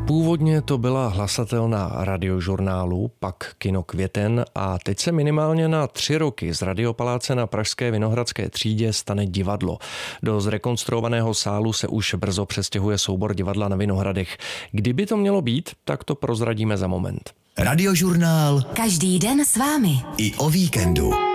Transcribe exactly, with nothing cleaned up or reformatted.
Původně to byla hlasatelna Radiožurnálu, pak Kino Květen a teď se minimálně na tři roky z Radiopaláce na pražské Vinohradské třídě stane divadlo. Do zrekonstruovaného sálu se už brzo přestěhuje soubor Divadla na Vinohradech. Kdyby to mělo být, tak to prozradíme za moment. Radiožurnál. Každý den s vámi. I o víkendu.